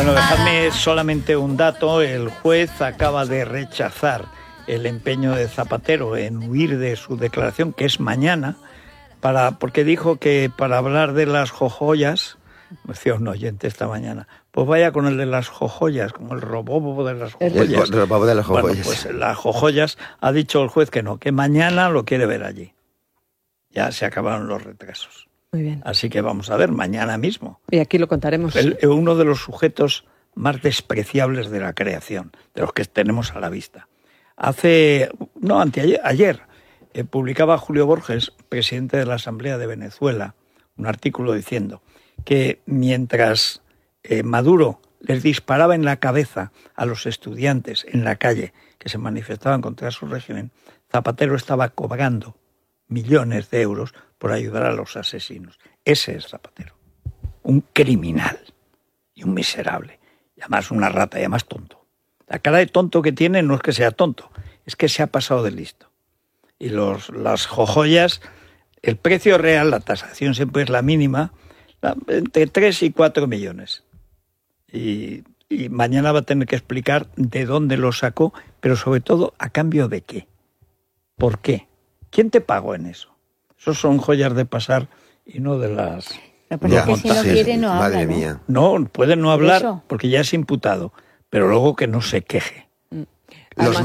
Bueno, dejadme solamente un dato. El juez acaba de rechazar el empeño de Zapatero en huir de su declaración, que es mañana, porque dijo que para hablar de las jojoyas, me decía un oyente esta mañana, pues vaya con el de las jojoyas, como el robobo de las jojoyas. El robobo de las jojoyas. Bueno, pues las jojoyas ha dicho el juez que no, que mañana lo quiere ver allí. Ya se acabaron los retrasos. Muy bien. Así que vamos a ver mañana mismo. Y aquí lo contaremos. Uno de los sujetos más despreciables de la creación, de los que tenemos a la vista. Ayer publicaba Julio Borges, presidente de la Asamblea de Venezuela, un artículo diciendo que mientras Maduro les disparaba en la cabeza a los estudiantes en la calle que se manifestaban contra su régimen, Zapatero estaba cobrando millones de euros por ayudar a los asesinos. Ese es Zapatero, un criminal y un miserable, y además una rata y además tonto. La cara de tonto que tiene no es que sea tonto, es que se ha pasado de listo. Y las jojoyas, el precio real, la tasación siempre es la mínima, entre 3 y 4 millones. Y mañana va a tener que explicar de dónde lo sacó, pero sobre todo a cambio de qué. ¿Por qué? ¿Quién te pagó en eso? Esos son joyas de pasar y no de las... Pero es que si no quiere no habla, madre ¿no? mía. No, puede no hablar Eso. porque ya es imputado, pero luego que no se queje. Los